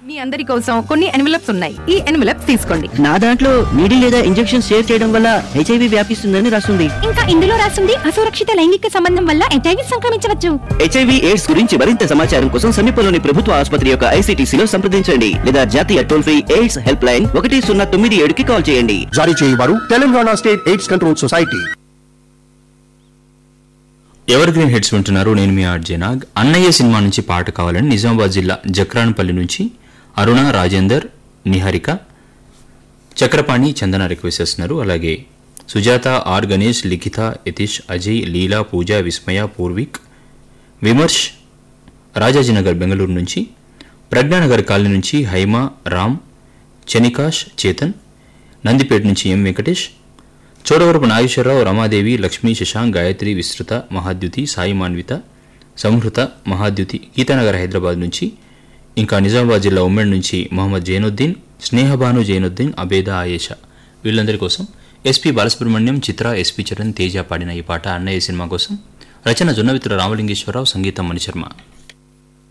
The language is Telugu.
మీ అందరి కోసం కొన్ని ఎన్వెలప్స్ ఉన్నాయి. ఈ ఎన్వెలప్స్ తీసుకోండి. నా దాంట్లో నీడి లేదా ఇంజెక్షన్ షేర్ చేయడం వల్ల HIV వ్యాపిస్తుందని రాస్తుంది. ఇంకా ఇందులో రాస్తుంది అసురక్షిత లైంగిక సంబంధం వల్ల HIV సంక్రమించవచ్చు. HIV AIDS గురించి మరింత సమాచారం కోసం సమీపంలోని ప్రభుత్వ ఆసుపత్రి యొక్క ICTCలో సంప్రదించండి లేదా జాతీయ toll free AIDS help line 1097కి call చేయండి. జారీ చేయవారు Telangana state AIDS control society. Ever green hits వింటున్నారు. నేను మీ ఆర్జే నాగ్. అన్నయ్య సినిమా నుంచి పాట కావాలని నిజామాబాద్ జిల్లా జక్రాన్పల్లి నుంచి అరుణ, రాజేందర్, నిహారిక, చక్రపాణి, చందన రిక్వెస్ట్ చేస్తున్నారు. అలాగే సుజాత, ఆర్ గణేష్, లిఖిత, యతీష్, అజయ్, లీలా, పూజ, విస్మయ, పూర్విక్, విమర్శ్, రాజాజీనగర్ బెంగళూరు నుంచి, ప్రజ్ఞానగర్ కాలనీ నుంచి హైమ, రామ్, చనికాష్, చేతన్, నందిపేట నుంచి ఎం వెంకటేష్, చోడవరపు నాగేశ్వరరావు, రమాదేవి, లక్ష్మీ, శశాంక్, గాయత్రి, విస్తృత, మహాద్యుతి, సాయి మాన్విత, సంహృత, మహాద్యుతి, గీతానగర్ హైదరాబాద్ నుంచి, ఇంకా నిజామాబాద్ జిల్లా ఉమ్మడి నుంచి మహమ్మద్ జైనుద్దీన్, స్నేహబాను జైనుద్దీన్, అబేదా, ఆయేషా వీళ్ళందరి కోసం ఎస్పీ బాలసుబ్రహ్మణ్యం, చిత్ర, ఎస్పీ చరణ్, తేజ పాడిన ఈ పాట అన్నయ్య సినిమా కోసం. రచన జొన్నవిత్ర రామలింగేశ్వరరావు, సంగీతం మణిశర్మ.